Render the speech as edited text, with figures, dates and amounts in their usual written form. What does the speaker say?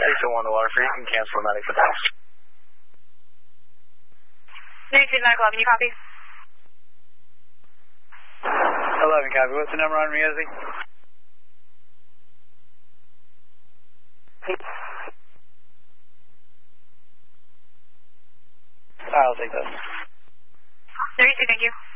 still on the water free. You can cancel medic for that. 32 medical 11, you copy? 11 copy. What's the number on Riazzi? I'll take that. 32, thank you.